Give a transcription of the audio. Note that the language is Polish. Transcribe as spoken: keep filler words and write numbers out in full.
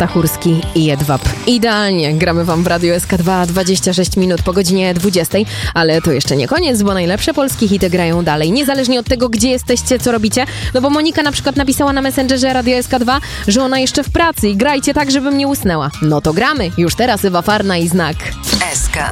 Stachurski i Jedwab. Idealnie, gramy wam w Radiu S K dwa dwadzieścia sześć minut po godzinie dwudziestej, ale to jeszcze nie koniec, bo najlepsze polskie hity grają dalej, niezależnie od tego, gdzie jesteście, co robicie, no bo Monika na przykład napisała na Messengerze Radio S K dwa, że ona jeszcze w pracy i grajcie tak, żebym nie usnęła. No to gramy, już teraz Ewa Farna i Znak. S K